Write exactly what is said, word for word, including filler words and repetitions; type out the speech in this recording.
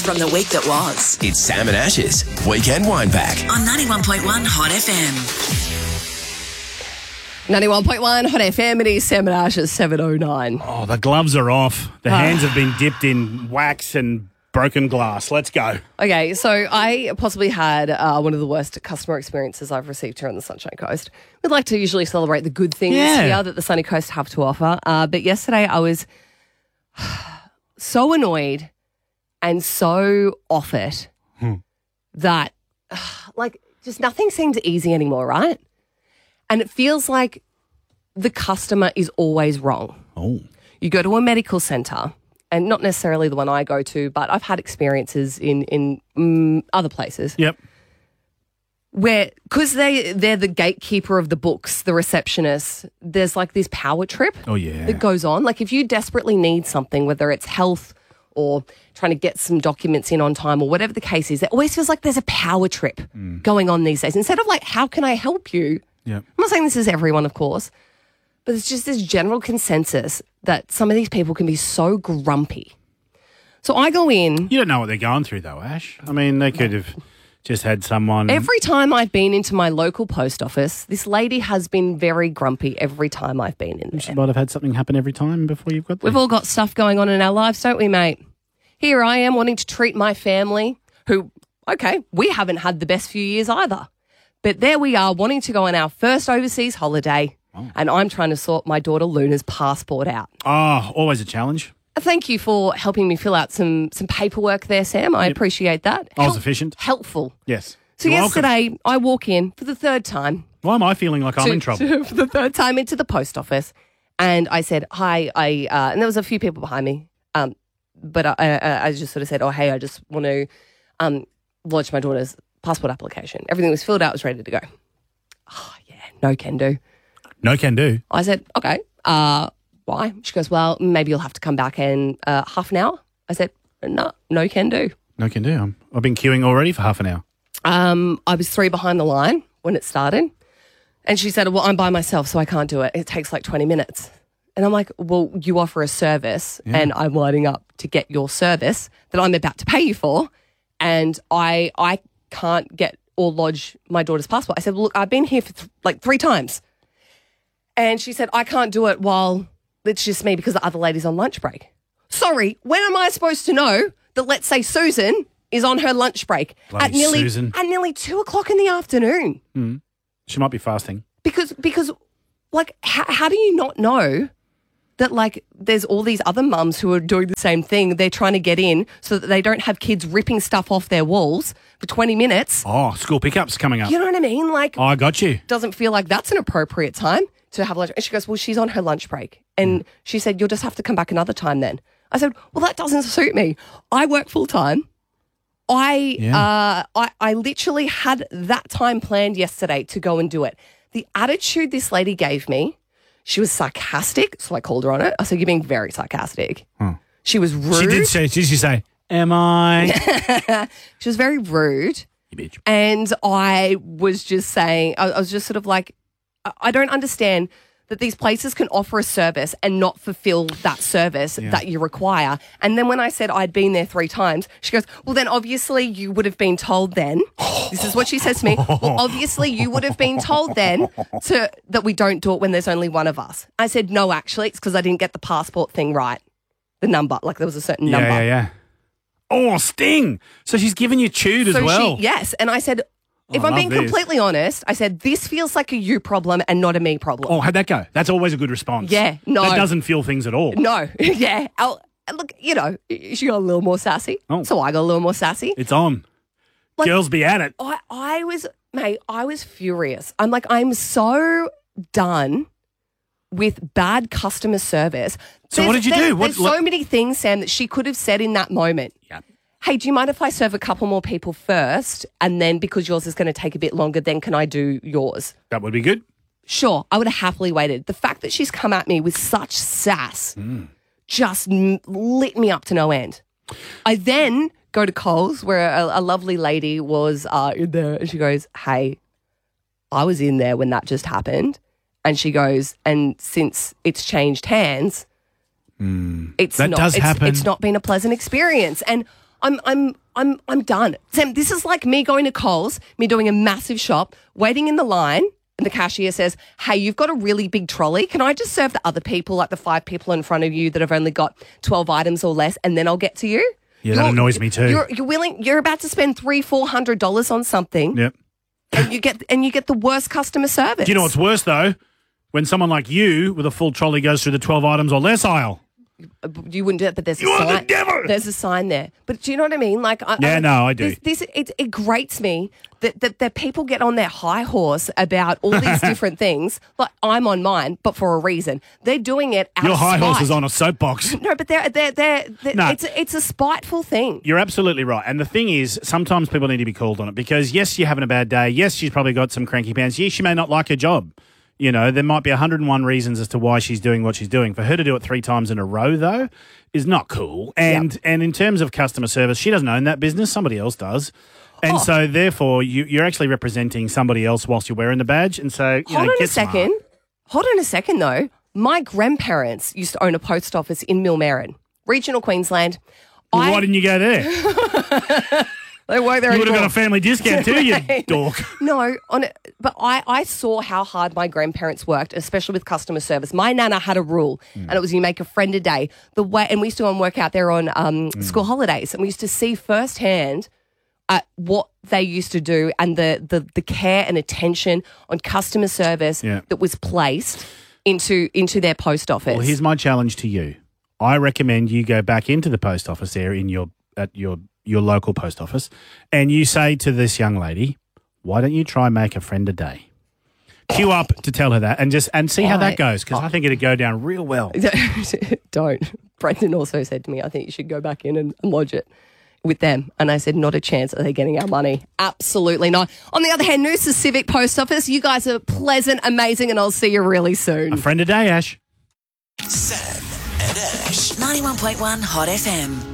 from the week that was. It's Sam and Ash's Weekend Wineback. On ninety-one point one Hot F M. ninety-one point one Hot F M, it is Sam and Ash's seven oh nine. Oh, the gloves are off. The hands have been dipped in wax and broken glass. Let's go. Okay, so I possibly had uh, one of the worst customer experiences I've received here on the Sunshine Coast. We'd like to usually celebrate the good things Yeah. here that the Sunny Coast have to offer. Uh, but yesterday I was so annoyed and so off it that, like, just nothing seems easy anymore, right? And it feels like the customer is always wrong. Oh. You go to a medical centre, and not necessarily the one I go to, but I've had experiences in, in mm, other places Yep. where, because they, they're the gatekeeper of the books, the receptionist, there's like this power trip Oh, yeah. that goes on. Like if you desperately need something, whether it's health or trying to get some documents in on time or whatever the case is, it always feels like there's a power trip going on these days. Instead of like, how can I help you? Yep. I'm not saying this is everyone, of course, but it's just this general consensus that some of these people can be so grumpy. So I go in. You don't know what they're going through, though, Ash. I mean, they could have just had someone. Every time I've been into my local post office, this lady has been very grumpy every time I've been in She there. might have had something happen every time before you've got there. We've all got stuff going on in our lives, don't we, mate? Here I am wanting to treat my family, who, okay, we haven't had the best few years either. But there we are wanting to go on our first overseas holiday, and I'm trying to sort my daughter Luna's passport out. Oh, always a challenge. Thank you for helping me fill out some some paperwork there, Sam. I appreciate that. I was Help- efficient. Helpful. Yes. So You're welcome. yesterday, I walk in for the third time. Why am I feeling like I'm to- in trouble? to- for the third time into the post office, and I said, hi, I, uh, and there was a few people behind me, um, but I, I, I just sort of said, oh, hey, I just want to um, lodge my daughter's passport application. Everything was filled out, was ready to go. Oh, yeah, no can do. No can do. I said, okay, uh, why? She goes, well, maybe you'll have to come back in uh, half an hour. I said, no, no can do. No can do. I'm, I've been queuing already for half an hour. Um, I was three behind the line when it started. And she said, well, I'm by myself, so I can't do it. It takes like twenty minutes. And I'm like, well, you offer a service and I'm lining up to get your service that I'm about to pay you for. And I I can't get or lodge my daughter's passport. I said, well, look, I've been here for th- like three times. And she said, I can't do it while it's just me because the other lady's on lunch break. Sorry, when am I supposed to know that, let's say, Susan is on her lunch break Bloody at nearly Susan. at nearly two o'clock in the afternoon? She might be fasting. Because, because, like, how, how do you not know that, like, there's all these other mums who are doing the same thing? They're trying to get in so that they don't have kids ripping stuff off their walls for twenty minutes. Oh, school pickup's coming up. You know what I mean? Like, Oh, I got you. doesn't feel like that's an appropriate time to have lunch. And she goes, well, she's on her lunch break. And she said, you'll just have to come back another time then. I said, well, that doesn't suit me. I work full time. I, Yeah. uh, I, I literally had that time planned yesterday to go and do it. The attitude this lady gave me, she was sarcastic. So I called her on it. I said, you're being very sarcastic. She was rude. She did say, did she say, am I? She was very rude. You bitch. And I was just saying, I, I was just sort of like, I, I don't understand that these places can offer a service and not fulfill that service that you require. And then when I said I'd been there three times, she goes, well, then obviously you would have been told then. This is what she says to me. Well, obviously you would have been told then to that we don't do it when there's only one of us. I said, no, actually, it's because I didn't get the passport thing right. The number, like there was a certain Yeah, number. yeah, yeah. Oh, sting. So she's giving you chewed as So well. she, yes. And I said, if I I'm love being this. completely honest, I said, this feels like a you problem and not a me problem. Oh, how'd that go? That's always a good response. Yeah, no. That doesn't feel things at all. No, yeah. I'll, look, you know, she got a little more sassy. Oh. So I got a little more sassy. It's on. Like- Girls be at it. I, I was, mate, I was furious. I'm like, I'm so done with bad customer service. So what did you there's- do? What- there's what- so many things, Sam, that she could have said in that moment. Yeah. Hey, do you mind if I serve a couple more people first? And then because yours is going to take a bit longer, then can I do yours? That would be good. Sure, I would have happily waited. The fact that she's come at me with such sass just m- lit me up to no end. I then go to Coles where a, a lovely lady was uh, in there and she goes, hey, I was in there when that just happened. And she goes, and since it's changed hands, it's That not, does it's, happen. it's not been a pleasant experience. And I'm I'm I'm I'm done. Sam, this is like me going to Coles, me doing a massive shop, waiting in the line, and the cashier says, "Hey, you've got a really big trolley. Can I just serve the other people, like the five people in front of you that have only got twelve items or less, and then I'll get to you?" Yeah, that You're- annoys me too. You're, you're willing. You're about to spend three, four hundred dollars on something, Yep. and you get and you get the worst customer service. Do you know what's worse though? When someone like you with a full trolley goes through the twelve items or less aisle. You wouldn't do it, but there's a You are sign. the devil! There's a sign there. But do you know what I mean? Like, I, Yeah, I, no, I do. This, this it, it grates me that, that that people get on their high horse about all these different things. Like I'm on mine, but for a reason. They're doing it out Your of high horse spite. is on a soapbox. No, but they're they're they're, they're No. it's a, it's a spiteful thing. You're absolutely right. And the thing is, sometimes people need to be called on it because, yes, you're having a bad day. Yes, she's probably got some cranky pants. Yes, she may not like her job. You know, there might be one hundred and one reasons as to why she's doing what she's doing. For her to do it three times in a row, though, is not cool. And and in terms of customer service, she doesn't own that business. Somebody else does. And Oh. so, therefore, you, you're actually representing somebody else whilst you're wearing the badge. And so, you Hold know, on get a second. smart. Hold on a second, though. My grandparents used to own a post office in Millmerran, regional Queensland. Well, I, why didn't you go there? they work there You would have anymore. got a family discount too, you dork. No, on it, but I, I saw how hard my grandparents worked, especially with customer service. My nana had a rule, Mm. and it was you make a friend a day. The way, and we used to go and work out there on um, Mm. school holidays, and we used to see firsthand uh, what they used to do and the, the the care and attention on customer service Yeah. that was placed into into their post office. Well, here's my challenge to you. I recommend you go back into the post office there in your at your your local post office, and you say to this young lady, "Why don't you try make a friend a day?" Queue up to tell her that, and just and see how I- that goes because I think it'd go down real well. Don't. Brendan also said to me, I think you should go back in and, and lodge it with them. And I said, not a chance. Are they getting our money? Absolutely not. On the other hand, Noosa Civic Post Office, you guys are pleasant, amazing, and I'll see you really soon. A friend a day, Ash. Sam and Ash. ninety-one point one Hot F M.